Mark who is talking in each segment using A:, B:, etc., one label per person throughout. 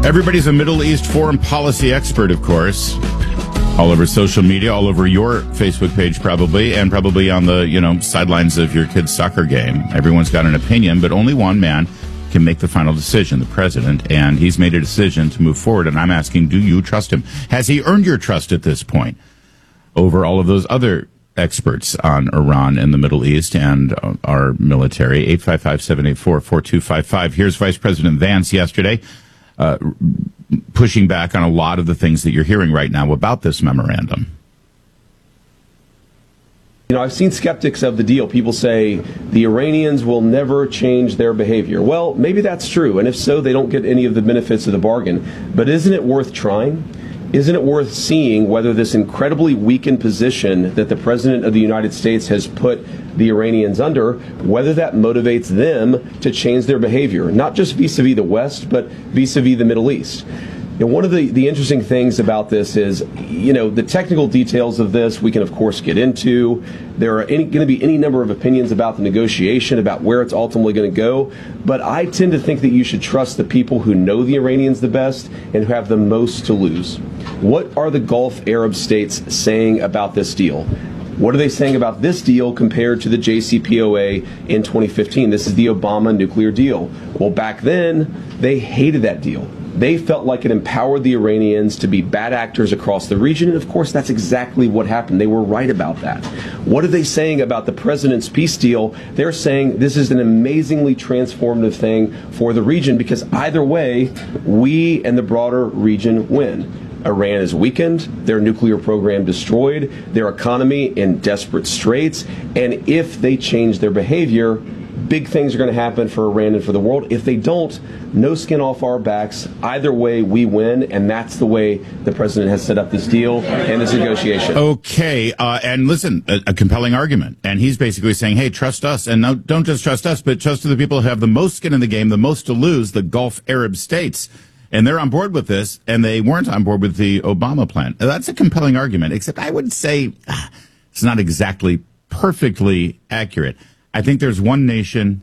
A: Everybody's a Middle East foreign policy expert, of course. All over social media, all over your Facebook page probably, and probably on the, sidelines of your kid's soccer game. Everyone's got an opinion, but only one man can make the final decision, the president, and he's made a decision to move forward, and I'm asking, do you trust him? Has he earned your trust at this point over all of those other experts on Iran and the Middle East and our military? 855-784-4255. Here's Vice President Vance yesterday pushing back on a lot of the things that you're hearing right now about this memorandum.
B: I've seen skeptics of the deal. People say the Iranians will never change their behavior. Well, maybe that's true, and if so, they don't get any of the benefits of the bargain. But isn't it worth trying? Isn't it worth seeing whether this incredibly weakened position that the President of the United States has put the Iranians under, whether that motivates them to change their behavior, not just vis-a-vis the West, but vis-a-vis the Middle East? One of the interesting things about this is, the technical details of this we can, of course, get into. There are going to be any number of opinions about the negotiation, about where it's ultimately going to go. But I tend to think that you should trust the people who know the Iranians the best and who have the most to lose. What are the Gulf Arab states saying about this deal? What are they saying about this deal compared to the JCPOA in 2015? This is the Obama nuclear deal. Well, back then, they hated that deal. They felt like it empowered the Iranians to be bad actors across the region, and of course that's exactly what happened. They were right about that. What are they saying about the president's peace deal? They're saying this is an amazingly transformative thing for the region because either way, we and the broader region win. Iran is weakened, their nuclear program destroyed, their economy in desperate straits, and if they change their behavior, big things are going to happen for Iran and for the world. If they don't, no skin off our backs. Either way, we win, and that's the way the president has set up this deal and this negotiation.
A: Okay, and listen, a compelling argument. And he's basically saying, hey, trust us. And no, don't just trust us, but trust the people who have the most skin in the game, the most to lose, the Gulf Arab states. And they're on board with this, and they weren't on board with the Obama plan. That's a compelling argument, except I would say it's not exactly perfectly accurate. I think there's one nation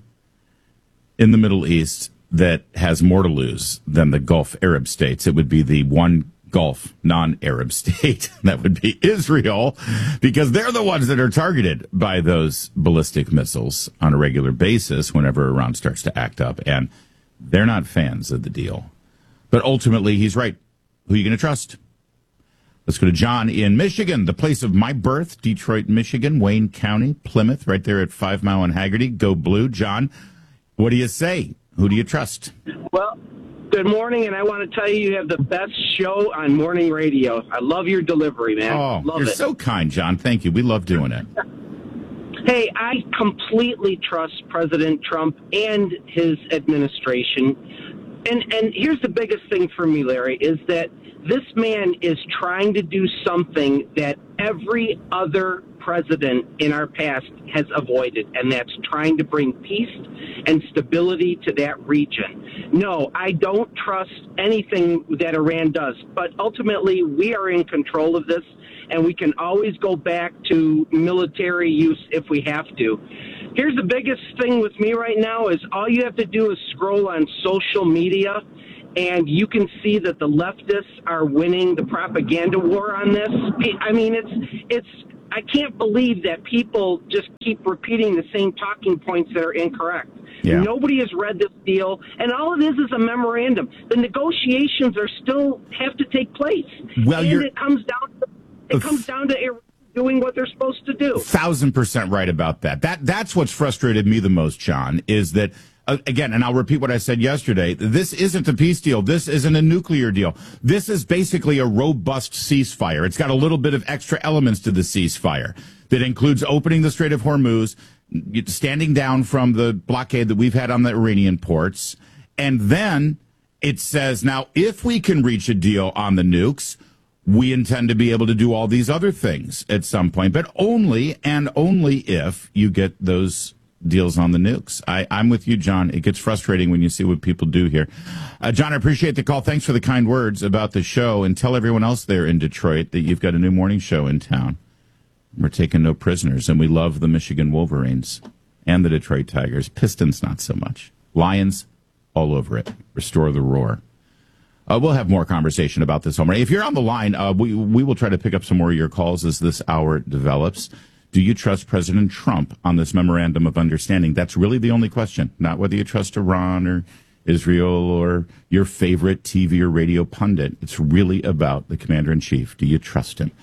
A: in the Middle East that has more to lose than the Gulf Arab states. It would be the one Gulf non-Arab state. That would be Israel, because they're the ones that are targeted by those ballistic missiles on a regular basis whenever Iran starts to act up. And they're not fans of the deal. But ultimately, he's right. Who are you going to trust? Let's go to John in Michigan, the place of my birth, Detroit, Michigan, Wayne County, Plymouth, right there at 5 Mile and Haggerty. Go Blue. John, what do you say? Who do you trust?
C: Well, good morning, and I want to tell you have the best show on morning radio. I love your delivery, man.
A: Oh,
C: love
A: you're
C: it.
A: So kind, John. Thank you. We love doing it.
C: Hey, I completely trust President Trump and his administration. And here's the biggest thing for me, Larry, is that this man is trying to do something that every other president in our past has avoided, and that's trying to bring peace and stability to that region. No, I don't trust anything that Iran does, but ultimately we are in control of this, and we can always go back to military use if we have to. Here's the biggest thing with me right now is all you have to do is scroll on social media, and you can see that the leftists are winning the propaganda war on this. I mean, I can't believe that people just keep repeating the same talking points that are incorrect. Yeah. Nobody has read this deal, and all it is a memorandum. The negotiations still have to take place.
A: Well,
C: and it comes down to Iran doing what they're supposed to do.
A: 1,000% right about that. That's what's frustrated me the most, John, is that, again, and I'll repeat what I said yesterday, this isn't a peace deal. This isn't a nuclear deal. This is basically a robust ceasefire. It's got a little bit of extra elements to the ceasefire that includes opening the Strait of Hormuz, standing down from the blockade that we've had on the Iranian ports, and then it says, now, if we can reach a deal on the nukes, we intend to be able to do all these other things at some point, but only and only if you get those deals on the nukes. I'm with you, John. It gets frustrating when you see what people do here. John, I appreciate the call. Thanks for the kind words about the show, and tell everyone else there in Detroit that you've got a new morning show in town. We're taking no prisoners, and we love the Michigan Wolverines and the Detroit Tigers. Pistons, not so much. Lions, all over it. Restore the roar. We'll have more conversation about this home. If you're on the line, we will try to pick up some more of your calls as this hour develops. Do you trust President Trump on this memorandum of understanding? That's really the only question, not whether you trust Iran or Israel or your favorite TV or radio pundit. It's really about the commander-in-chief. Do you trust him?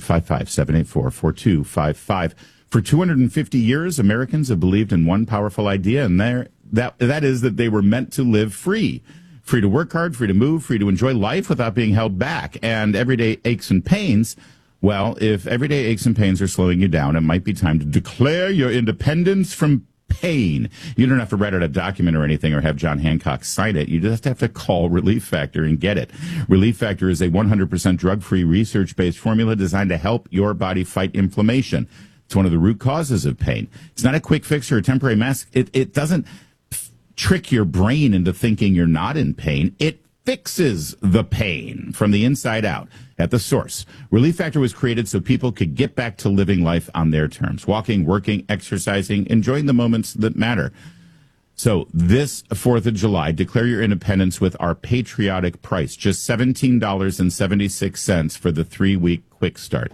A: 855-784-4255. For 250 years, Americans have believed in one powerful idea, and that is that they were meant to live free. Free to work hard, free to move, free to enjoy life without being held back. And everyday aches and pains, well, if everyday aches and pains are slowing you down, it might be time to declare your independence from pain. You don't have to write out a document or anything or have John Hancock sign it. You just have to call Relief Factor and get it. Relief Factor is a 100% drug-free, research-based formula designed to help your body fight inflammation. It's one of the root causes of pain. It's not a quick fix or a temporary mask. It doesn't trick your brain into thinking you're not in pain. It fixes the pain from the inside out at the source. Relief Factor was created so people could get back to living life on their terms, walking, working, exercising, enjoying the moments that matter. So this 4th of July, declare your independence with our patriotic price, just $17.76 for the 3-week quick start.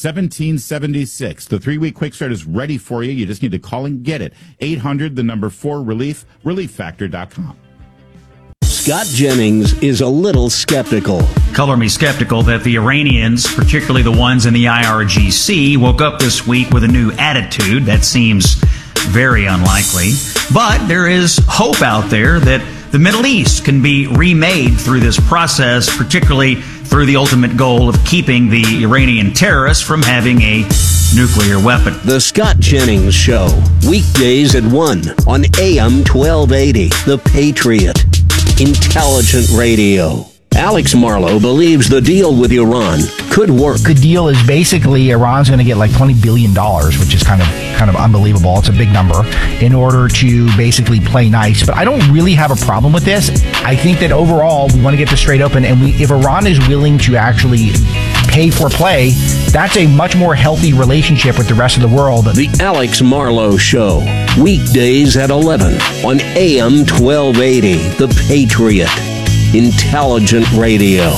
A: $17.76. The 3-week quick start is ready for you. You just need to call and get it. 800-4-RELIEF, relieffactor.com.
D: Scott Jennings is a little skeptical.
E: Color me skeptical that the Iranians, particularly the ones in the IRGC, woke up this week with a new attitude. That seems very unlikely. But there is hope out there that the Middle East can be remade through this process, particularly through the ultimate goal of keeping the Iranian terrorists from having a nuclear weapon.
D: The Scott Jennings Show, weekdays at 1 on AM 1280, The Patriot. Intelligent radio. Alex Marlow believes the deal with Iran could work.
F: The deal is basically Iran's going to get like $20 billion, which is kind of unbelievable. It's a big number in order to basically play nice. But I don't really have a problem with this. I think that overall we want to get this straight open, and if Iran is willing to actually pay for play, that's a much more healthy relationship with the rest of the world.
D: The Alex Marlow Show, weekdays at 11 on AM 1280, The Patriot. Intelligent radio.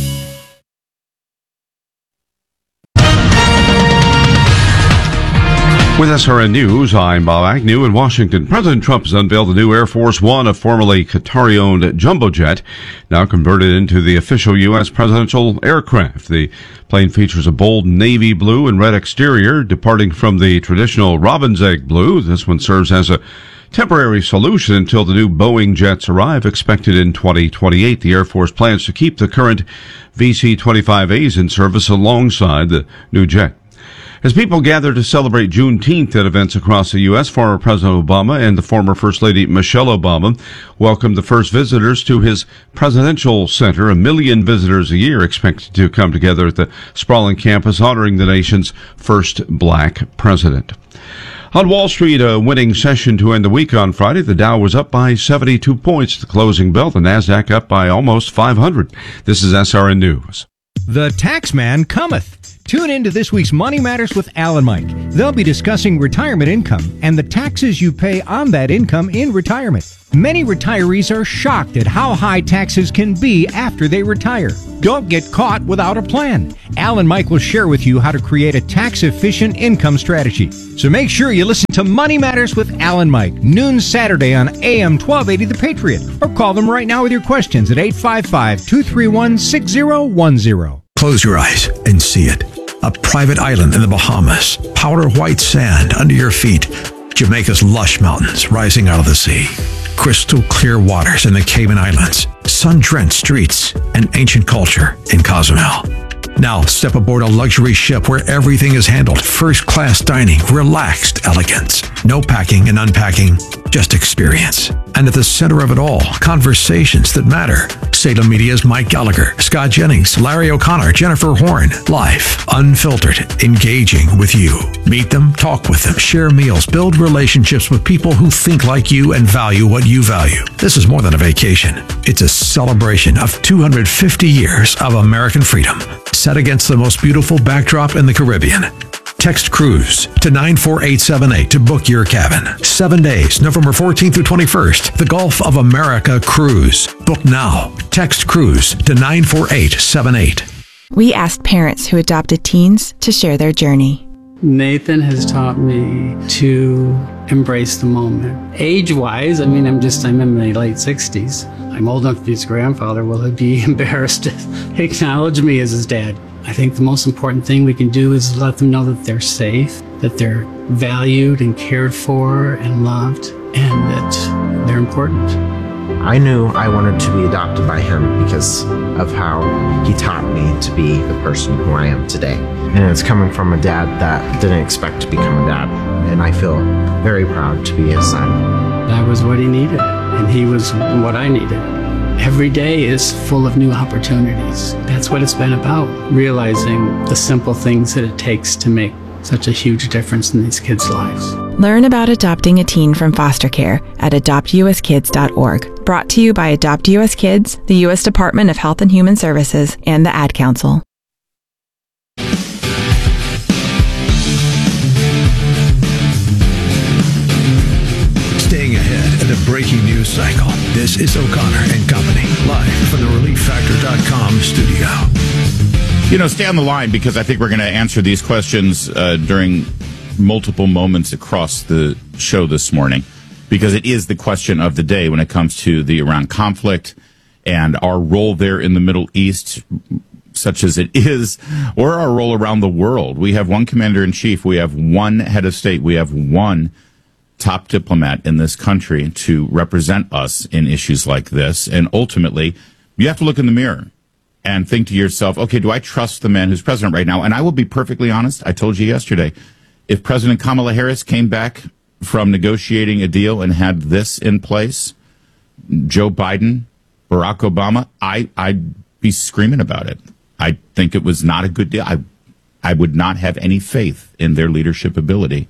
G: With SRN News, I'm Bob Agnew in Washington. President Trump has unveiled the new Air Force One, a formerly Qatari-owned jumbo jet, now converted into the official U.S. presidential aircraft. The plane features a bold navy blue and red exterior, departing from the traditional robin's egg blue. This one serves as a temporary solution until the new Boeing jets arrive, expected in 2028. The Air Force plans to keep the current VC-25As in service alongside the new jet. As people gather to celebrate Juneteenth at events across the U.S., former President Obama and the former First Lady Michelle Obama welcomed the first visitors to his presidential center. 1 million visitors a year expected to come together at the sprawling campus, honoring the nation's first black president. On Wall Street, a winning session to end the week on Friday. The Dow was up by 72 points at the closing bell. The Nasdaq up by almost 500. This is SRN News.
H: The Taxman cometh. Tune in to this week's Money Matters with Al and Mike. They'll be discussing retirement income and the taxes you pay on that income in retirement. Many retirees are shocked at how high taxes can be after they retire. Don't get caught without a plan. Al and Mike will share with you how to create a tax-efficient income strategy. So make sure you listen to Money Matters with Al and Mike, noon Saturday on AM 1280 The Patriot. Or call them right now with your questions at 855-231-6010.
I: Close your eyes and see it. A private island in the Bahamas, powder white sand under your feet, Jamaica's lush mountains rising out of the sea, crystal clear waters in the Cayman Islands, sun-drenched streets, and ancient culture in Cozumel. Now step aboard a luxury ship where everything is handled, first-class dining, relaxed elegance, no packing and unpacking, just experience. And at the center of it all, conversations that matter. Salem Media's Mike Gallagher, Scott Jennings, Larry O'Connor, Jennifer Horn. Live, unfiltered, engaging with you. Meet them, talk with them, share meals, build relationships with people who think like you and value what you value. This is more than a vacation. It's a celebration of 250 years of American freedom, set against the most beautiful backdrop in the Caribbean. Text Cruise to 94878 to book your cabin. 7 days, November 14th through 21st. The Gulf of America Cruise. Book now. Text Cruise to 94878.
J: We asked parents who adopted teens to share their journey.
K: Nathan has taught me to embrace the moment. Age-wise, I'm in my late 60s. I'm old enough to be his grandfather. Will he be embarrassed to acknowledge me as his dad? I think the most important thing we can do is let them know that they're safe, that they're valued and cared for and loved, and that they're important.
L: I knew I wanted to be adopted by him because of how he taught me to be the person who I am today. And it's coming from a dad that didn't expect to become a dad. And I feel very proud to be his son.
K: That was what he needed, and he was what I needed. Every day is full of new opportunities. That's what it's been about, realizing the simple things that it takes to make such a huge difference in these kids' lives.
J: Learn about adopting a teen from foster care at adoptuskids.org. Brought to you by Adopt US Kids, the U.S. Department of Health and Human Services, and the Ad Council.
I: Staying ahead of the breaking news cycle. This is O'Connor and Company, live from the ReliefFactor.com studio.
A: Stay on the line because I think we're going to answer these questions during multiple moments across the show this morning, because it is the question of the day when it comes to the Iran conflict and our role there in the Middle East, such as it is, or our role around the world. We have one commander-in-chief. We have one head of state. We have one top diplomat in this country to represent us in issues like this. And ultimately, you have to look in the mirror and think to yourself, okay, do I trust the man who's president right now? And I will be perfectly honest. I told you yesterday, if President Kamala Harris came back from negotiating a deal and had this in place, Joe Biden, Barack Obama, I'd be screaming about it. I think it was not a good deal. I would not have any faith in their leadership ability.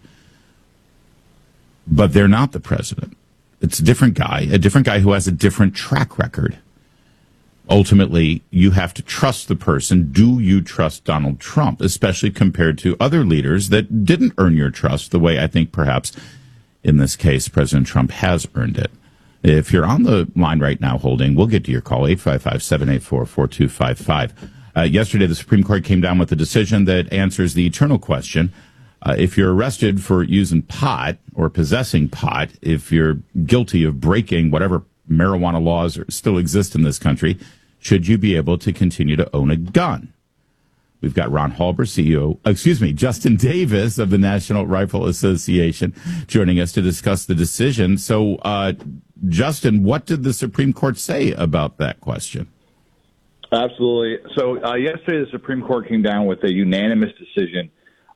A: But they're not the president. It's a different guy who has a different track record. Ultimately, you have to trust the person. Do you trust Donald Trump, especially compared to other leaders that didn't earn your trust the way I think perhaps in this case President Trump has earned it? If you're on the line right now holding, we'll get to your call, 855-784-4255. Yesterday, the Supreme Court came down with a decision that answers the eternal question. If you're arrested for using pot or possessing pot, if you're guilty of breaking whatever marijuana laws still exist in this country, should you be able to continue to own a gun? We've got Ron Halber, Justin Davis of the National Rifle Association joining us to discuss the decision. So, Justin, what did the Supreme Court say about that question?
M: Absolutely. So yesterday the Supreme Court came down with a unanimous decision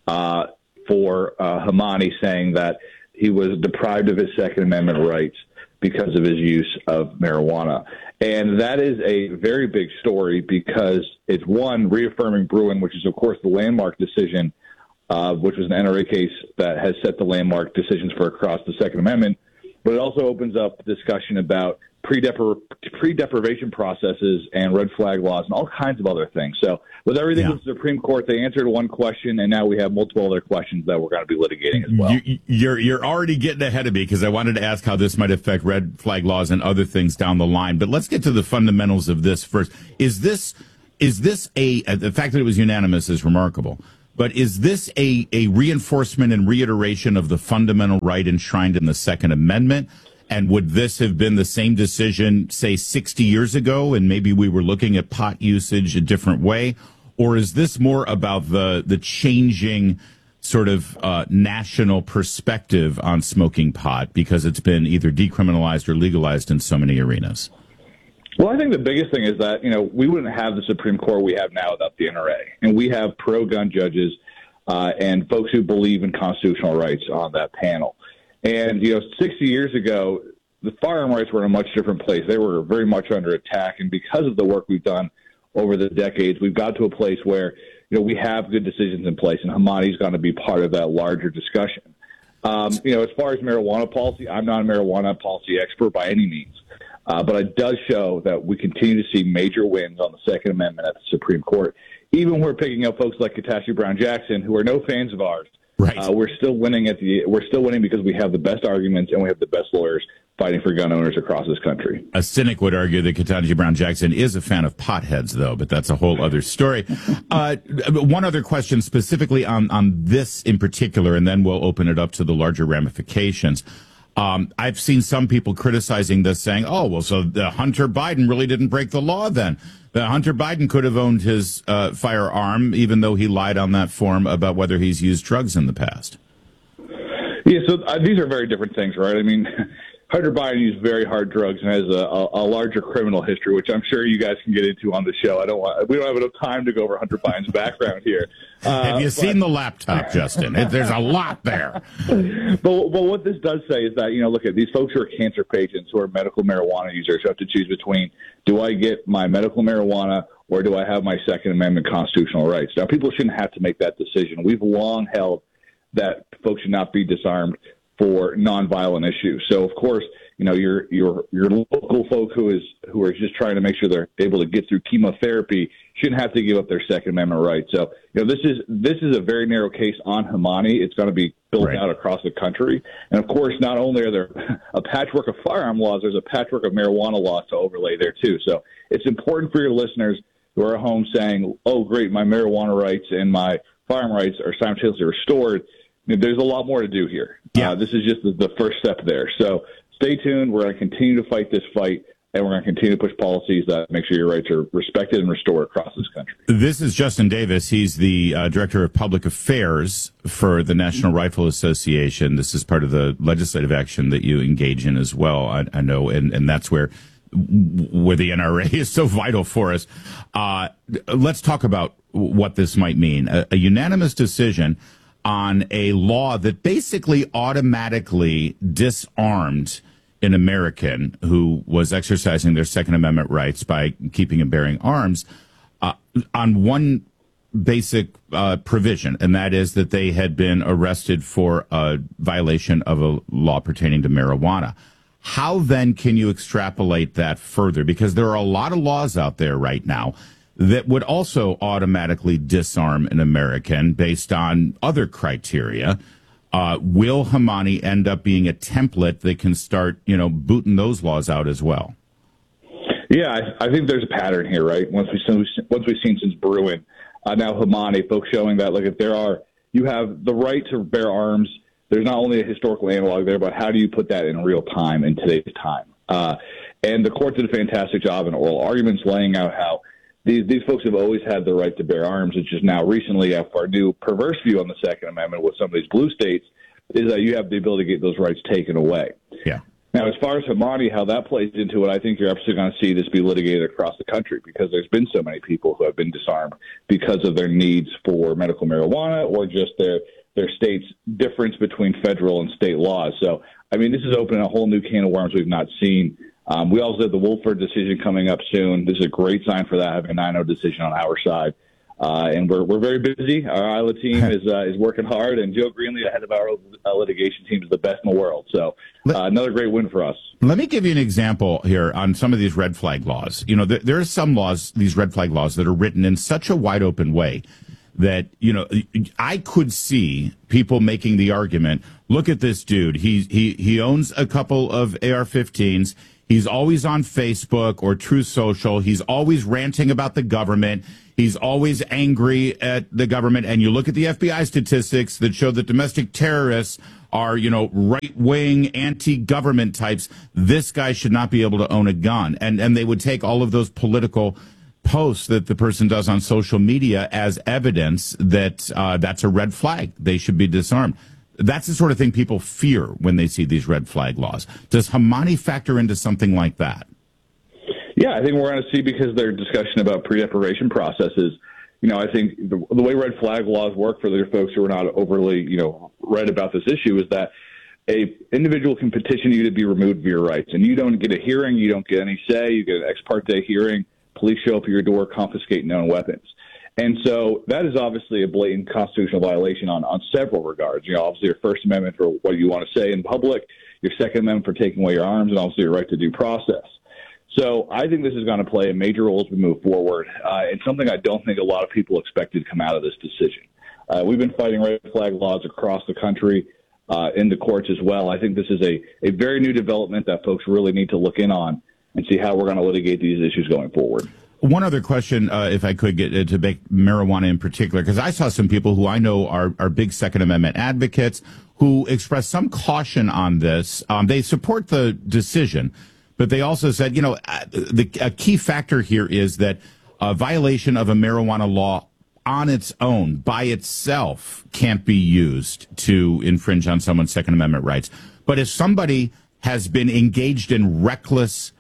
M: for Hamani, saying that he was deprived of his Second Amendment rights because of his use of marijuana. And that is a very big story because it's, one, reaffirming Bruen, which is, of course, the landmark decision, which was an NRA case that has set the landmark decisions for across the Second Amendment. But it also opens up discussion about pre-deprivation processes and red flag laws and all kinds of other things. So with everything with the Supreme Court, they answered one question, and now we have multiple other questions that we're going to be litigating as well.
A: You're already getting ahead of me because I wanted to ask how this might affect red flag laws and other things down the line. But let's get to the fundamentals of this first. Is this the fact that it was unanimous is remarkable, but is this a reinforcement and reiteration of the fundamental right enshrined in the Second Amendment? And would this have been the same decision, say, 60 years ago, and maybe we were looking at pot usage a different way? Or is this more about the changing sort of national perspective on smoking pot because it's been either decriminalized or legalized in so many arenas?
M: Well, I think the biggest thing is that, we wouldn't have the Supreme Court we have now without the NRA. And we have pro-gun judges and folks who believe in constitutional rights on that panel. And, 60 years ago, the firearm rights were in a much different place. They were very much under attack. And because of the work we've done over the decades, we've got to a place where, we have good decisions in place. And Hamani's going to be part of that larger discussion. As far as marijuana policy, I'm not a marijuana policy expert by any means. But it does show that we continue to see major wins on the Second Amendment at the Supreme Court. even we're picking up folks like Ketanji Brown Jackson, who are no fans of ours.
A: Right.
M: We're still winning because we have the best arguments and we have the best lawyers fighting for gun owners across this country.
A: A cynic would argue that Ketanji Brown Jackson is a fan of potheads, though, but that's a whole other story. One other question specifically on this in particular, and then we'll open it up to the larger ramifications. I've seen some people criticizing this, saying, oh, well, so the Hunter Biden really didn't break the law then. The Hunter Biden could have owned his firearm, even though he lied on that form about whether he's used drugs in the past.
M: Yeah, so these are very different things, right? I mean, Hunter Biden used very hard drugs and has a larger criminal history, which I'm sure you guys can get into on the show. We don't have enough time to go over Hunter Biden's background here.
A: Have you seen the laptop, Justin? There's a lot there.
M: But what this does say is that, look at these folks who are cancer patients, who are medical marijuana users, who have to choose between, do I get my medical marijuana or do I have my Second Amendment constitutional rights? Now, people shouldn't have to make that decision. We've long held that folks should not be disarmed for nonviolent issues. So, of course, your local folk who are just trying to make sure they're able to get through chemotherapy shouldn't have to give up their Second Amendment rights. So, this is a very narrow case on Hamani. It's going to be built out across the country. And, of course, not only are there a patchwork of firearm laws, there's a patchwork of marijuana laws to overlay there, too. So it's important for your listeners who are at home saying, oh, great, my marijuana rights and my firearm rights are simultaneously restored. There's a lot more to do here.
A: Yeah.
M: This is just the first step there. So stay tuned. We're going to continue to fight this fight, and we're going to continue to push policies that make sure your rights are respected and restored across this country. This
A: is Justin Davis. He's the Director of Public Affairs for the National Rifle Association. This is part of the legislative action that you engage in as well, I know, and that's where the NRA is so vital for us. Let's talk about what this might mean. A unanimous decision on a law that basically automatically disarmed an American who was exercising their Second Amendment rights by keeping and bearing arms on one basic provision, and that is that they had been arrested for a violation of a law pertaining to marijuana. How then can you extrapolate that further? Because there are a lot of laws out there right now that would also automatically disarm an American based on other criteria. Will Hamani end up being a template that can start, booting those laws out as well?
M: Yeah, I think there's a pattern here, right? Once we've seen since Bruin, now Hamani, folks showing that, look, you have the right to bear arms. There's not only a historical analog there, but how do you put that in real time in today's time? And the court did a fantastic job in oral arguments laying out how these folks have always had the right to bear arms. It's just now recently, after our new perverse view on the Second Amendment with some of these blue states, is that you have the ability to get those rights taken away.
A: Yeah.
M: Now, as far as Hamani, how that plays into it, I think you're absolutely going to see this be litigated across the country because there's been so many people who have been disarmed because of their needs for medical marijuana or just their state's difference between federal and state laws. So, this is opening a whole new can of worms we've not seen. We also have the Wolford decision coming up soon. This is a great sign for that, having a 9-0 decision on our side. And we're very busy. Our Iowa team is working hard, and Joe Greenlee, the head of our litigation team, is the best in the world. So another great win for us.
A: Let me give you an example here on some of these red flag laws. There are some laws, these red flag laws, that are written in such a wide open way that, I could see people making the argument, look at this dude. He owns a couple of AR-15s. He's always on Facebook or Truth Social. He's always ranting about the government. He's always angry at the government. And you look at the FBI statistics that show that domestic terrorists are, right-wing, anti-government types. This guy should not be able to own a gun. And they would take all of those political posts that the person does on social media as evidence that that's a red flag. They should be disarmed. That's the sort of thing people fear when they see these red flag laws. Does Hamani factor into something like that?
M: Yeah, I think we're going to see, because their discussion about pre-deprivation processes, I think the way red flag laws work for the folks who are not overly, read about this issue is that a individual can petition you to be removed of your rights, and you don't get a hearing, you don't get any say, you get an ex parte hearing, police show up at your door, confiscate known weapons. And so that is obviously a blatant constitutional violation on several regards. Obviously your First Amendment for what you want to say in public, your Second Amendment for taking away your arms, and obviously your right to due process. So I think this is going to play a major role as we move forward. It's something I don't think a lot of people expected to come out of this decision. We've been fighting red flag laws across the country, in the courts as well. I think this is a very new development that folks really need to look in on and see how we're going to litigate these issues going forward.
A: One other question, if I could get to make marijuana in particular, because I saw some people who I know are big Second Amendment advocates who expressed some caution on this. They support the decision, but they also said, a key factor here is that a violation of a marijuana law on its own, by itself, can't be used to infringe on someone's Second Amendment rights. But if somebody has been engaged in reckless,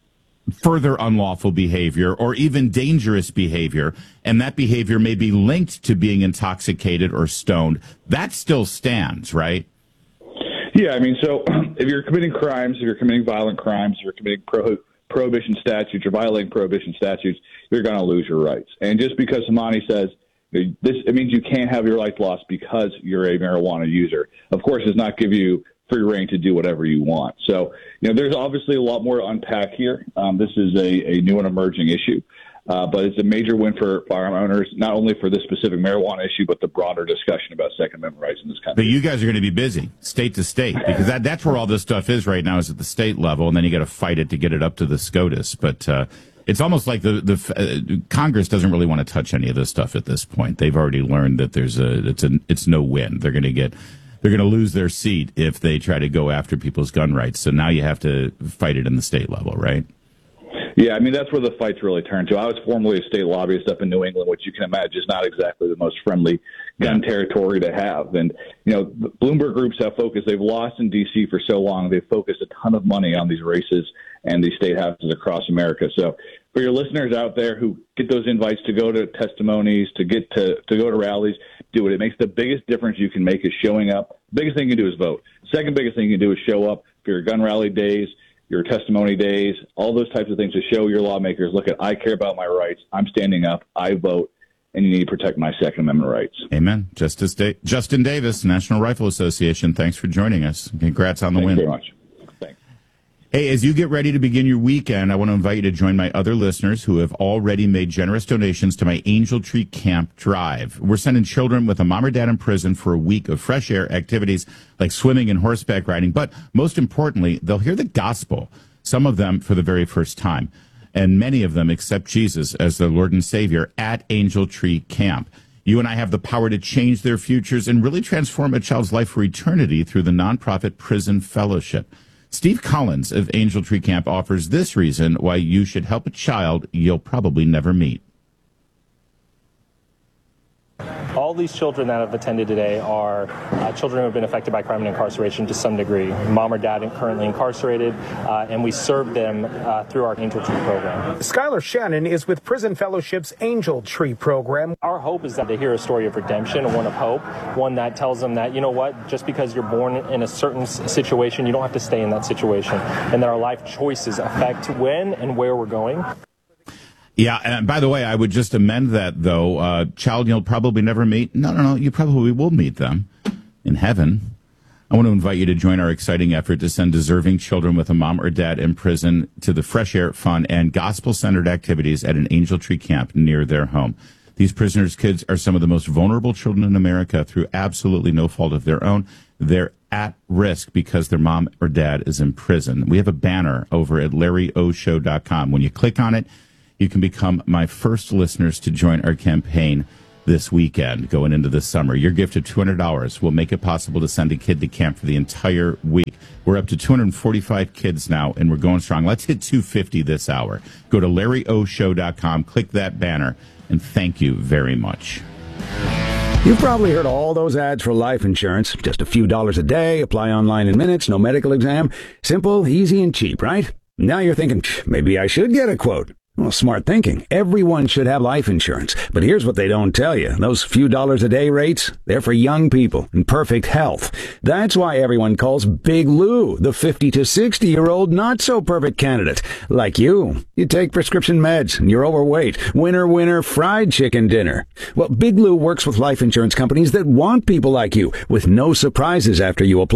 A: further unlawful behavior or even dangerous behavior, and that behavior may be linked to being intoxicated or stoned, that still stands, right?
M: Yeah, I mean, so if you're committing crimes, if you're committing violent crimes, if you're committing prohibition statutes or violating prohibition statutes, you're going to lose your rights. And just because Hamani says this, it means you can't have your life lost because you're a marijuana user. Of course, does not give you free reign to do whatever you want. So, there's obviously a lot more to unpack here. This is a new and emerging issue, but it's a major win for firearm owners, not only for this specific marijuana issue, but the broader discussion about Second Amendment rights in this country.
A: But you guys are going to be busy, state to state, because that's where all this stuff is right now, is at the state level, and then you got to fight it to get it up to the SCOTUS. But it's almost like the Congress doesn't really want to touch any of this stuff at this point. They've already learned that it's no win. They're going to lose their seat if they try to go after people's gun rights. So now you have to fight it in the state level, right?
M: Yeah, I mean, that's where the fights really turn to. I was formerly a state lobbyist up in New England, which you can imagine is not exactly the most friendly gun territory to have. And, Bloomberg groups have focused. They've lost in D.C. for so long. They've focused a ton of money on these races and these state houses across America. So for your listeners out there who get those invites to go to testimonies, to go to rallies, do it. It makes the biggest difference you can make is showing up. The biggest thing you can do is vote. Second biggest thing you can do is show up for your gun rally days, your testimony days, all those types of things to show your lawmakers, look, I care about my rights. I'm standing up. I vote. And you need to protect my Second Amendment rights.
A: Amen. Justin Davis, National Rifle Association, thanks for joining us. Congrats on the win.
M: Thanks very much. Thanks.
A: Hey, as you get ready to begin your weekend, I want to invite you to join my other listeners who have already made generous donations to my Angel Tree Camp Drive. We're sending children with a mom or dad in prison for a week of fresh air activities like swimming and horseback riding. But most importantly, they'll hear the gospel, some of them for the very first time. And many of them accept Jesus as their Lord and Savior at Angel Tree Camp. You and I have the power to change their futures and really transform a child's life for eternity through the nonprofit Prison Fellowship. Steve Collins of Angel Tree Camp offers this reason why you should help a child you'll probably never meet.
N: All these children that have attended today are children who have been affected by crime and incarceration to some degree. Mom or dad currently incarcerated, and we serve them through our Angel Tree program.
O: Skylar Shannon is with Prison Fellowship's Angel Tree program.
N: Our hope is that they hear a story of redemption, one of hope, one that tells them that, just because you're born in a certain situation, you don't have to stay in that situation, and that our life choices affect when and where we're going.
A: Yeah, and by the way, I would just amend that, though. Child you'll probably never meet. No, you probably will meet them in heaven. I want to invite you to join our exciting effort to send deserving children with a mom or dad in prison to the fresh air, fun, and gospel-centered activities at an Angel Tree Camp near their home. These prisoners' kids are some of the most vulnerable children in America through absolutely no fault of their own. They're at risk because their mom or dad is in prison. We have a banner over at LarryOShow.com. When you click on it, you can become my first listeners to join our campaign this weekend going into the summer. Your gift of $200 will make it possible to send a kid to camp for the entire week. We're up to 245 kids now, and we're going strong. Let's hit 250 this hour. Go to LarryOShow.com, click that banner, and thank you very much.
P: You've probably heard all those ads for life insurance. Just a few dollars a day, apply online in minutes, no medical exam. Simple, easy, and cheap, right? Now you're thinking, maybe I should get a quote. Well, smart thinking. Everyone should have life insurance. But here's what they don't tell you. Those few dollars a day rates, they're for young people in perfect health. That's why everyone calls Big Lou the 50 to 60-year-old not-so-perfect candidate. Like you. You take prescription meds and you're overweight. Winner, fried chicken dinner. Well, Big Lou works with life insurance companies that want people like you with no surprises after you apply.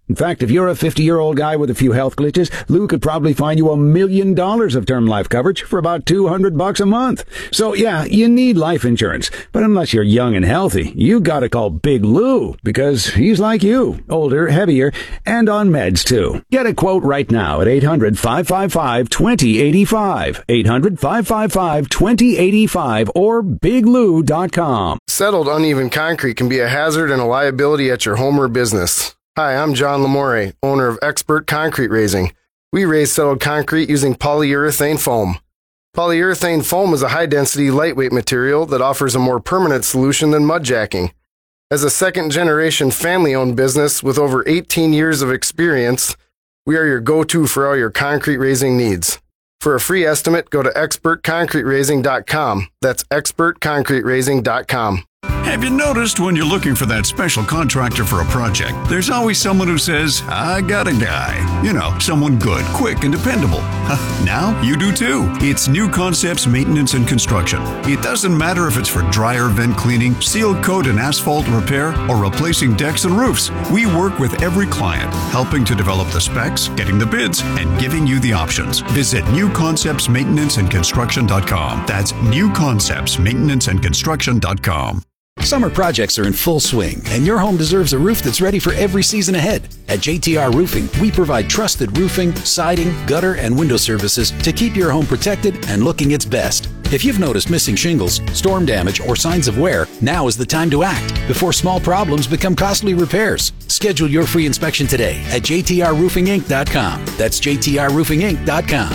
P: In fact, if you're a 50-year-old guy with a few health glitches, Lou could probably find you $1 million of term life coverage for about $200 a month. So yeah, you need life insurance. But unless you're young and healthy, you gotta call Big Lou, because he's like you, older, heavier, and on meds too. Get a quote right now at 800-555-2085. 800-555-2085 or biglou.com.
Q: Settled uneven concrete can be a hazard and a liability at your home or business. Hi, I'm John Lamore, owner of Expert Concrete Raising. We raise settled concrete using polyurethane foam. Polyurethane foam is a high-density, lightweight material that offers a more permanent solution than mud jacking. As a second-generation family-owned business with over 18 years of experience, we are your go-to for all your concrete raising needs. For a free estimate, go to expertconcreteraising.com. That's expertconcreteraising.com.
R: Have you noticed when you're looking for that special contractor for a project, there's always someone who says, I got a guy. You know, someone good, quick, and dependable. Now you do too. It's New Concepts Maintenance and Construction. It doesn't matter if it's for dryer vent cleaning, seal coat and asphalt repair, or replacing decks and roofs. We work with every client, helping to develop the specs, getting the bids, and giving you the options. Visit newconceptsmaintenanceandconstruction.com. That's newconceptsmaintenanceandconstruction.com.
S: Summer projects are in full swing, and your home deserves a roof that's ready for every season ahead. At JTR Roofing, we provide trusted roofing, siding, gutter, and window services to keep your home protected and looking its best. If you've noticed missing shingles, storm damage, or signs of wear, now is the time to act before small problems become costly repairs. Schedule your free inspection today at jtrroofinginc.com. That's jtrroofinginc.com.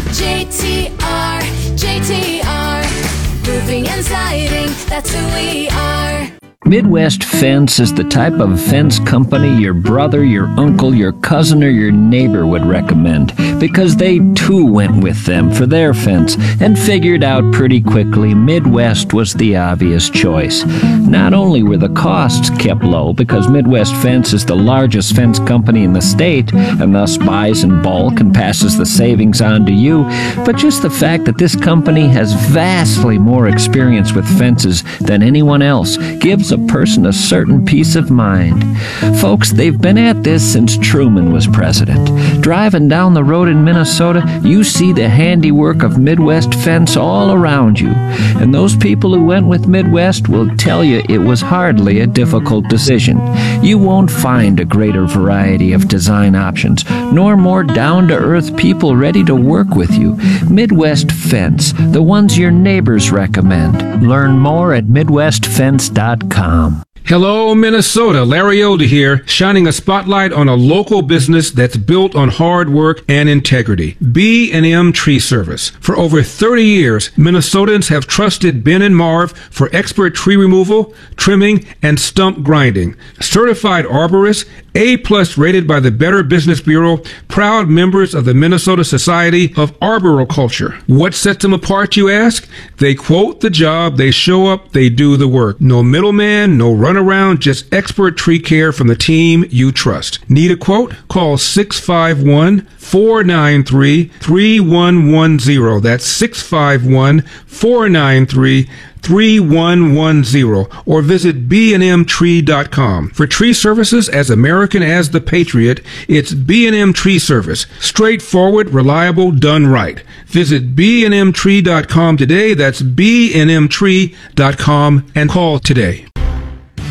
T: JTR, roofing and siding, that's who we are.
U: Midwest Fence is the type of fence company your brother, your uncle, your cousin, or your neighbor would recommend, because they too went with them for their fence and figured out pretty quickly Midwest was the obvious choice. Not only were the costs kept low, because Midwest Fence is the largest fence company in the state and thus buys in bulk and passes the savings on to you, but just the fact that this company has vastly more experience with fences than anyone else gives a person a certain peace of mind. Folks, they've been at this since Truman was president. Driving down the road in Minnesota, you see the handiwork of Midwest Fence all around you. And those people who went with Midwest will tell you it was hardly a difficult decision. You won't find a greater variety of design options, nor more down-to-earth people ready to work with you. Midwest Fence, the ones your neighbors recommend. Learn more at MidwestFence.com.
V: Hello, Minnesota. Larry Elder here, shining a spotlight on a local business that's built on hard work and integrity. B&M Tree Service. For over 30 years, Minnesotans have trusted Ben and Marv for expert tree removal, trimming, and stump grinding. Certified arborists, A+ rated by the Better Business Bureau, proud members of the Minnesota Society of Arboriculture. What sets them apart, you ask? They quote the job, they show up, they do the work. No middleman, no runaround, just expert tree care from the team you trust. Need a quote? Call 651-493-3110. That's 651-493-3110, or visit bnmtree.com. For tree services as American as the Patriot, it's B&M Tree Service. Straightforward, reliable, done right. Visit bnmtree.com today. That's bnmtree.com and call today.